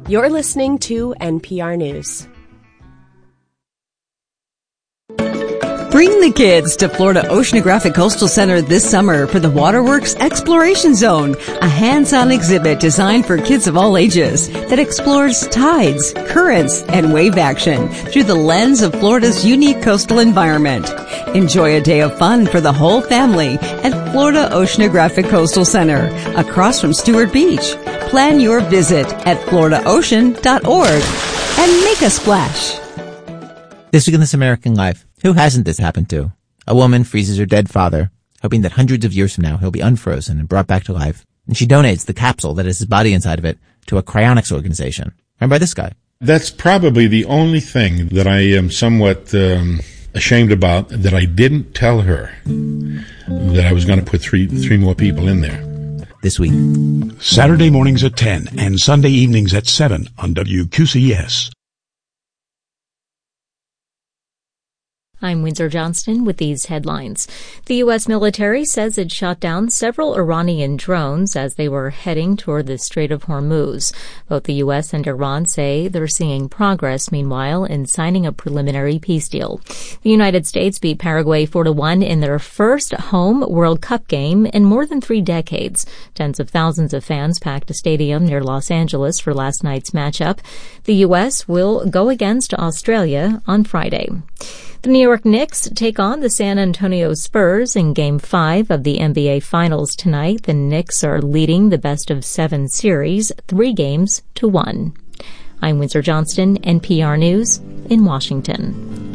You're listening to NPR News. Bring the kids to Florida Oceanographic Coastal Center this summer for the Waterworks Exploration Zone, a hands-on exhibit designed for kids of all ages that explores tides, currents, and wave action through the lens of Florida's unique coastal environment. Enjoy a day of fun for the whole family at Florida Oceanographic Coastal Center, across from Stewart Beach. Plan your visit at floridaocean.org and make a splash. This week in This American Life, who hasn't this happened to? A woman freezes her dead father, hoping that hundreds of years from now he'll be unfrozen and brought back to life. And she donates the capsule that has his body inside of it to a cryonics organization, run by this guy. That's probably the only thing that I am somewhat ashamed about, that I didn't tell her that I was going to put three more people in there. This week. Saturday mornings at 10 and Sunday evenings at 7 on WQCS. I'm Windsor Johnston with these headlines. The U.S. military says it shot down several Iranian drones as they were heading toward the Strait of Hormuz. Both the U.S. and Iran say they're seeing progress, meanwhile, in signing a preliminary peace deal. The United States beat Paraguay 4-1 in their first home World Cup game in more than 3 decades. Tens of thousands of fans packed a stadium near Los Angeles for last night's matchup. The U.S. will go against Australia on Friday. The New York Knicks take on the San Antonio Spurs in Game 5 of the NBA Finals tonight. The Knicks are leading the best-of-7 series 3-1. I'm Windsor Johnston, NPR News in Washington.